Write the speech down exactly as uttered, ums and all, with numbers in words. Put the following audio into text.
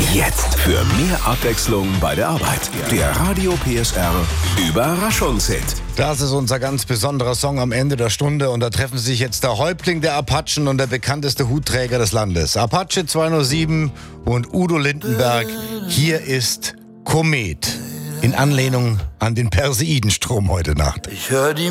Jetzt für mehr Abwechslung bei der Arbeit. Der Radio P S R Überraschungshit. Das ist unser ganz besonderer Song am Ende der Stunde und da treffen sich jetzt der Häuptling der Apachen und der bekannteste Hutträger des Landes. Apache zweihundertsieben und Udo Lindenberg. Hier ist Komet. In Anlehnung an den Perseidenstrom heute Nacht. Ich hör die